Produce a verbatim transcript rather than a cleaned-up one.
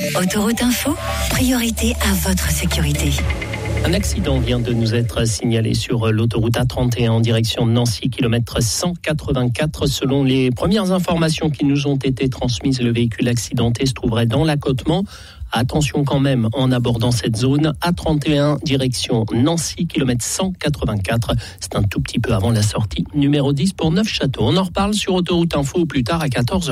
Autoroute Info, priorité à votre sécurité. Un accident vient de nous être signalé sur l'autoroute A trente et un en direction de Nancy, kilomètre cent quatre-vingt-quatre. Selon les premières informations qui nous ont été transmises, le véhicule accidenté se trouverait dans l'accotement. Attention quand même en abordant cette zone. A trente et un, direction Nancy, kilomètre cent quatre-vingt-quatre. C'est un tout petit peu avant la sortie numéro dix pour Neufchâteau. On en reparle sur Autoroute Info plus tard à quatorze heures.